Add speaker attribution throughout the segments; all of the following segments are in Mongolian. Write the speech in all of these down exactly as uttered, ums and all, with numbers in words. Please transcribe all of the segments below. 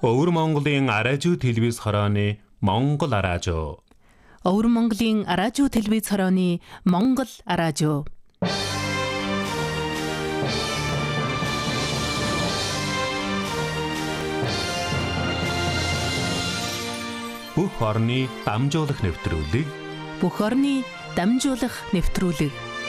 Speaker 1: Өвөр Монголын араажуу телевиз хорооны Монгол араажуу.
Speaker 2: Өвөр Монголын араажуу телевиз хорооны Монгол араажуу.
Speaker 1: Бүх орны дамжуулах нэвтрүүлэг.
Speaker 2: Бүх орны дамжуулах нэвтрүүлэг.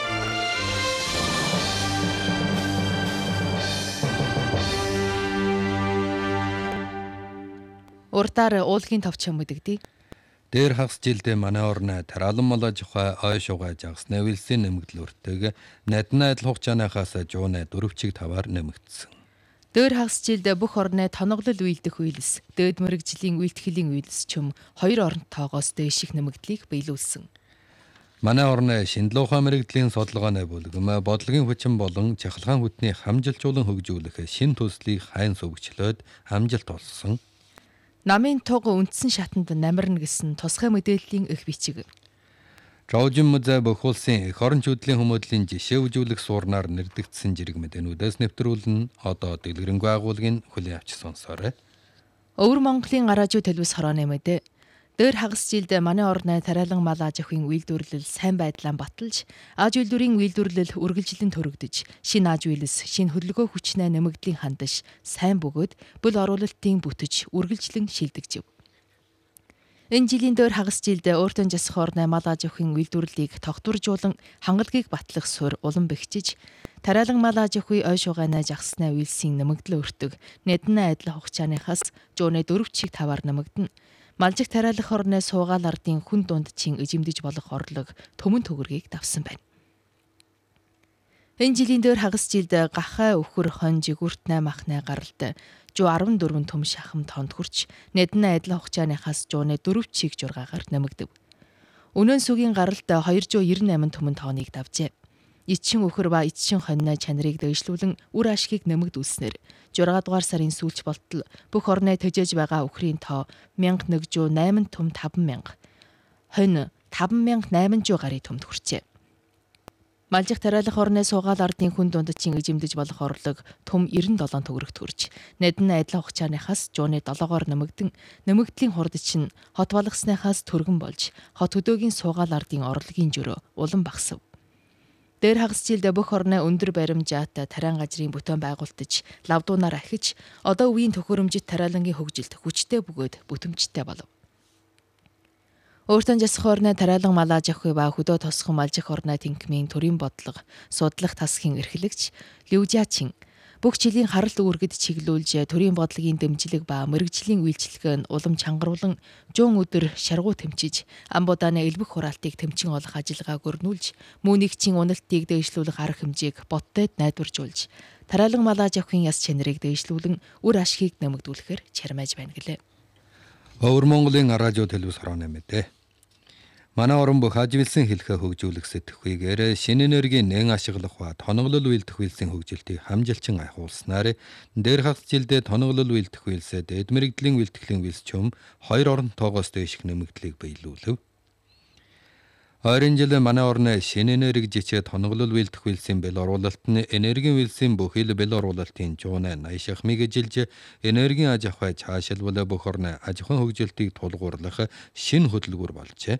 Speaker 2: Урдаар уулгийн товчхон мэдэгдий.
Speaker 3: Дээр хагас жилдээ манай орны Таралан малаж ухай ой шугай жагсны вилсийн нэмэгдэл өртөг надна адил хугацааныхаас жууны дөрвчиг таваар нэмэгдсэн.
Speaker 2: Дээр хагас жилд бүх орны тоноглол үйлдэх үйлс, дээд мэрэгжлийн үйлдэхлийн үйлс чөм хоёр орнот тоогоос дээш их нэмэгдлийг биелүүлсэн.
Speaker 3: Манай орны шинжлэх ухаан мэрэгдлийн судалгааны бүлгэм бодлогын хүчин болон чахалгаан хүтний хамжилчуулан хөгжүүлэх шин төслийг хайн сувгчлоод амжилт олсон.
Speaker 2: Намын туг үндсэн шатанд намирна гэсэн тусгай мэдээллийн их бичиг.
Speaker 3: Жаужин музей бүх улсын эх орон чөлөөний хүмүүдлийн жишээ үзүүлэх суурнаар нэрдэгдсэн жирэг мэдээнүүдээс нэвтрүүлэн одоо дэлгэрэнгүй агуулгын хүлээн авч сонсоорой.
Speaker 2: Өвөр Монголын араажуу телевиз хорооны мэдээ. Дээр хагас жилд манай орны Тарайлан мал аж ахуйн үйлдвэрлэл сайн байдлаа баталж, аж үйлдвэрийн үйлдвэрлэл үргэлжлэн төрөгдөж, шинэ аж үйлс, шинэ хөдөлгөөн хүчнээ нэмэгдлийн хандаж, сайн бөгөөд бүл оруулалтын бүтэж үргэлжлэн шилдэгжив. Энэ жилийн дээр хагас жилд өөртөө засах орны мал аж ахуйн үйлдвэрлэлийг тогтворжуулан хангалтгийг батлах суурь улам бэхжиж, Тарайлан мал аж ахуй ой шугайнаа жагсны үйлсийн нэмэгдэл өртөг нэднэ адил хугацааныхаас жууны дөрвчиг таваар нэмэгдэнэ. Малжиг тариалах орны суугаал ардын хүн дундчин эжимдэж болох орлого төмөн төгрөгийг давсан байна. Энэ жилийн дээр хагас жилд гахай өвхөр хон жигүрт найм ахны гаралд жуу арван дөрвөн төм шахам тоонд хүрч нэднэ адил хугацааныхаас жууны дөрвч чиг жургаагаар нэмэгдэв. Өнөө сүгийн гаралд хоёр жуу девяносто восемь төмөн тооныг давжээ. Иччин өхөр ба иччин хоньны чанарыг дэвшлүүлэн үр ашгийг нэмэгдүүлснээр зургаадугаар дугаар сарын сүүлч болтол бүх орны төжөөж байгаа өхрийн тоо мянга нэг жуу восемь төм таван мянга, хонь таван мянга восемь жуу гаруй төмд хүрчээ. Малжих тариалах орны суугаал ардын хүн дундчин эжимдэж болох орлого төм девяносто долоо төгрөгт хүрч, нэднэ адил хугацааныхаас жууны долоогоор нэмэгдэн, нэмэгдлийн хурд чинь хот болгосныхаас төргөн болж, хот хөдөөгийн суугаал ардын орлогын жөрөө улам багасв. Дээр хагас жилд бүх орны өндөр баримжаат тариан газрын бүтээн байгуулалтж, лавдуунаар ахиж, одоо үеийн төхөөрөмжит тариалангийн хөгжилд хүчтэй бөгөөд бүтэмжтэй болов. Өөртөө засах орны Тарайлан мал аж ахуй ба хөдөө тосхон малжих орны тэнхимийн төрийн бодлого, судлах тасхийн эрхлэгч Лүжаачин бүх жилийн харалт үүргэд чиглүүлж төрийн бодлогын дэмжлэг ба мэрэгжлийн үйлчлэгээ нь улам чангаруулан жуун өдөр шаргуу тэмчиж, амбуудааны элбэх хураалтыг тэмчин олох ажиллагааг өрнүүлж, мөнийгчийн уналтыг дээшлүүлэх арга хэмжээг боттойд найдваржуулж, Тарайлан мал аж ахуйн яс чанарыг дээшлүүлэн үр ашгийг нэмэгдүүлэхээр чармааж байна гэлээ.
Speaker 3: Өвөр Монголын араажуу телевиз хорооны мэдээ. Манай орон бүх аж үйлсийн хэлхээ хөгжүүлэх сэтгхүйгээр шинэ энергийн нэн ашиглах ба тоноглол үйлдэх үйлсийн хөгжилтийг хамжилчин ахиулснаар дээр хагас жилдээ тоноглол үйлдэх үйлсээ дэд мэрэгдлийн үйлдэхлийн үйлс чөм хоёр орон тоогоос дээш их нэмэгдлийг биелүүлв. Ойрын жил манай орны шинэ энерги жичээ тоноглол үйлдэх үйлсийн бэл оруулалт нь энергийн үйлсийн бүхэл бэл оруулалтын жууны восемь шахмыг эжилж энергийн аж ахуй цаашилбал бүх орны аж ахуйн хөгжилтийг тулгуурлах шинэ хөдөлгүүр болжээ.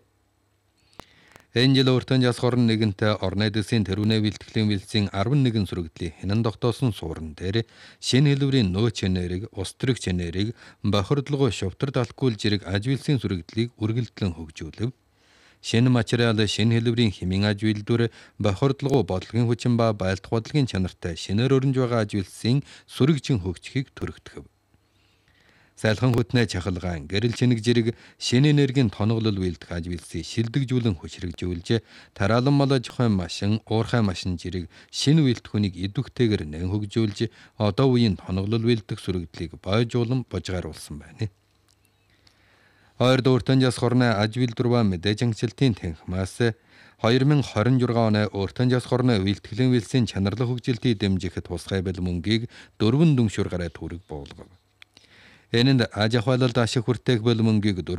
Speaker 3: Энэ жил өөртөө засах орн нэгэнтээ орны дэсийн тэрүүнээ бэлтгэлийн вилсийн арван нэгэн сүрэгдлийн хинэн тогтоосон суурин дээр шинэ хэлбэрийн нөөц энерги, ус төрөгч энерги, бохирдлого шувтар талхгуул жирэг аж үйлсийн сүрэгдлийг үргэлжлэн хөгжүүлв. Шинэ материал, шинэ хэлбэрийн хэмийн аж үйлдвэр, бохирдлого бодлогын хүчин ба байлдах бодлогын чанартай шинээр өрнж байгаа аж үйлсийн сүрэгжин хөгжихийг төрөгдөв. Сайлхан хүтнээ чахалгаан, гэрэл чинэг жирэг, шинэ энергийн тоноглол үйлдэх аж үйлсийг шилдэгжүүлэн хүчрэгжүүлж, Тарайлан мал аж ахуйн машин, уурхай машин жирэг, шинэ үйлдэхүүнийг идэвхтэйгээр нэн хөгжүүлж, одоо үеийн тоноглол үйлдэх сүрэгдлийг бойжуулан божгааруулсан байна. Ойрд өөртөө засах орны аж үйлдвэр ба мэдээж ангилалтын танхимаас two thousand twenty-six оны өөртөө засах орны үйлдэхлийн үйлсийн чанарлах хөгжилтийг дэмжих тусгай бэл мөнгийг дөрвөн дүншүр гаруй төгрөг буулгав. Энэнд аж ахуйлалд ашиг хүртээх бэл мөнгийг